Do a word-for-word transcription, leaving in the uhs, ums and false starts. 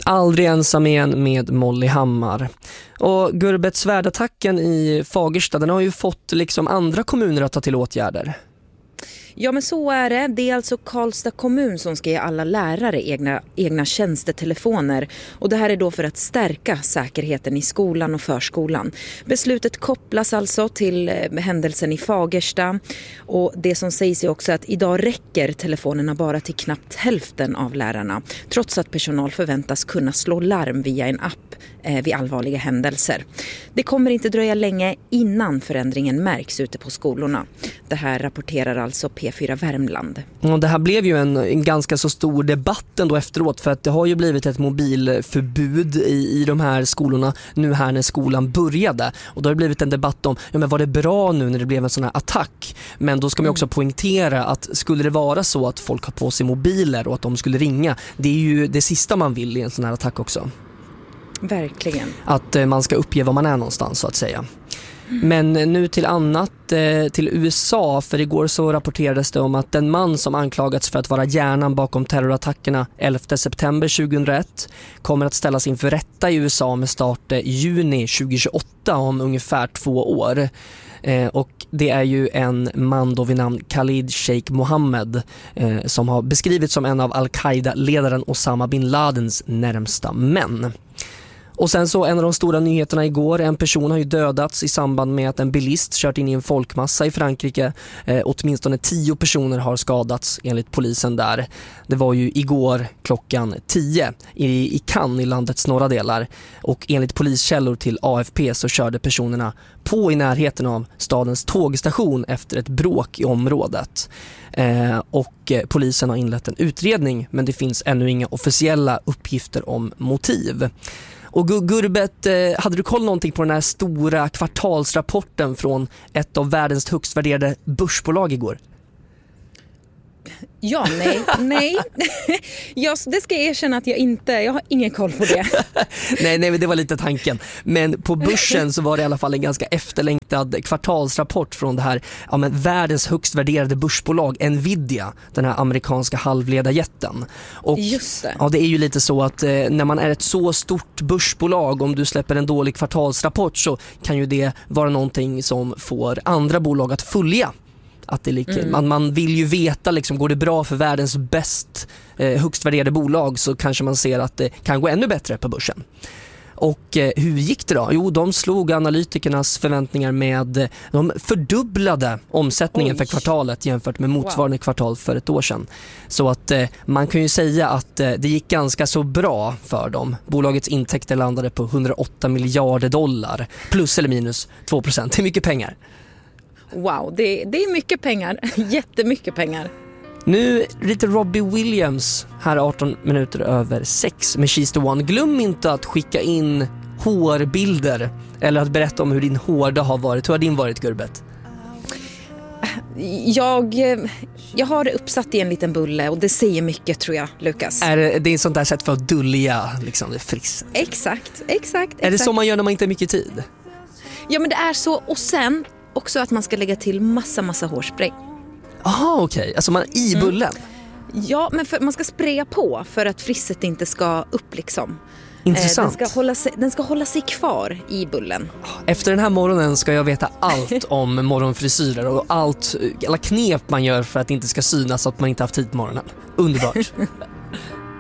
Aldrig ensam igen med Molly Hammar. Och Gurbet, svärdattacken i Fagersta, den har ju fått liksom andra kommuner att ta till åtgärder. Ja, men så är det. Det är alltså Karlstad kommun som ska ge alla lärare egna, egna tjänstetelefoner. Och det här är då för att stärka säkerheten i skolan och förskolan. Beslutet kopplas alltså till händelsen i Fagersta. Och det som sägs är också att idag räcker telefonerna bara till knappt hälften av lärarna. Trots att personal förväntas kunna slå larm via en app eh, vid allvarliga händelser. Det kommer inte dröja länge innan förändringen märks ute på skolorna. Det här rapporterar alltså P fyra Värmland. Och det här blev ju en, en ganska så stor debatt ändå efteråt, för att det har ju blivit ett mobilförbud i, i de här skolorna nu här när skolan började. Och då har det blivit en debatt om, ja men var det bra nu när det blev en sån här attack? Men då ska man också poängtera att skulle det vara så att folk har på sig mobiler och att de skulle ringa, det är ju det sista man vill i en sån här attack också. Verkligen. Att eh, man ska uppge var man är någonstans så att säga. Men nu till annat, till U S A, för igår så rapporterades det om att den man som anklagats för att vara hjärnan bakom terrorattackerna elfte september tjugohundraett kommer att ställas inför rätta i U S A med start i juni tjugohundratjugoåtta om ungefär två år. Och det är ju en man då vid namn Khalid Sheikh Mohammed som har beskrivits som en av Al-Qaida-ledaren Osama bin Ladens närmsta män. Och sen så en av de stora nyheterna igår, en person har ju dödats i samband med att en bilist kört in i en folkmassa i Frankrike. Eh, åtminstone tio personer har skadats enligt polisen där. Det var ju igår klockan tio i, i Cannes i landets norra delar. Och enligt poliskällor till A F P så körde personerna på i närheten av stadens tågstation efter ett bråk i området. Eh, och eh, polisen har inlett en utredning, men det finns ännu inga officiella uppgifter om motiv. Och Gurbet, hade du koll någonting på den här stora kvartalsrapporten från ett av världens högst värderade börsbolag igår? Ja, nej, nej. Jag, det ska jag erkänna att jag inte, jag har ingen koll på det. nej, nej, det var lite tanken. Men på börsen så var det i alla fall en ganska efterlängtad kvartalsrapport från det här ja, men världens högst värderade börsbolag Nvidia, den här amerikanska halvledarjätten. Och just det. Ja, det är ju lite så att eh, när man är ett så stort börsbolag, om du släpper en dålig kvartalsrapport så kan ju det vara någonting som får andra bolag att följa. Att det lik- mm. man, man vill ju veta liksom, går det bra för världens bäst eh, högst värderade bolag så kanske man ser att det kan gå ännu bättre på börsen. Och eh, hur gick det då? Jo, de slog analytikernas förväntningar med, de fördubblade omsättningen Oj. för kvartalet jämfört med motsvarande wow. kvartal för ett år sedan. Så att eh, man kan ju säga att eh, det gick ganska så bra för dem. Bolagets intäkter landade på hundraåtta miljarder dollar, plus eller minus två procent. Det är mycket pengar. Wow, det, det är mycket pengar. Jättemycket pengar. Nu lite Robbie Williams här arton minuter över sex med She's the One. Glöm inte att skicka in hårbilder eller att berätta om hur din hårdag har varit. Hur har din varit, Gurbet? Jag, jag har det uppsatt i en liten bulle och det säger mycket, tror jag, Lukas. Är det, det är ett sånt där sätt för att dölja liksom, det frisk? Exakt, exakt. Är det exakt. så man gör när man inte har mycket tid? Ja, men det är så. Och sen också att man ska lägga till massa, massa hårspray. Aha, okej. Okay. Alltså man i bullen? Mm. Ja, men för, man ska spraya på för att frisset inte ska upp liksom. Intressant. Eh, den, ska hålla sig, den ska hålla sig kvar i bullen. Efter den här morgonen ska jag veta allt om morgonfrisyrer och allt, alla knep man gör för att det inte ska synas att man inte haft tid på morgonen. Underbart.